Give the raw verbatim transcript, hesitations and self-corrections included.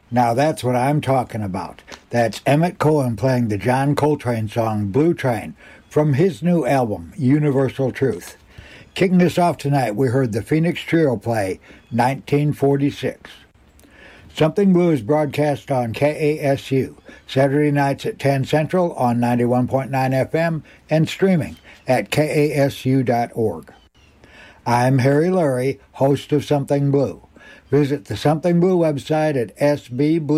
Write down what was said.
Now that's what I'm talking about. That's Emmett Cohen playing the John Coltrane song Blue Train from his new album, Universal Truth. Kicking us off tonight, we heard the Phoenix Trio play nineteen forty-six. Something Blue is broadcast on K A S U, Saturday nights at ten Central on ninety-one point nine F M and streaming at K A S U dot org. I'm Harry Lurie, host of Something Blue. Visit the Something Blue website at s b blue